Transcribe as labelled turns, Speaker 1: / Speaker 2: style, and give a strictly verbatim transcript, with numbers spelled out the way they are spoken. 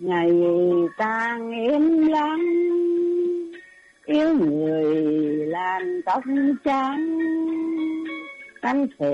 Speaker 1: ngày tang im lặng, yêu người làn tóc trắng, anh sẽ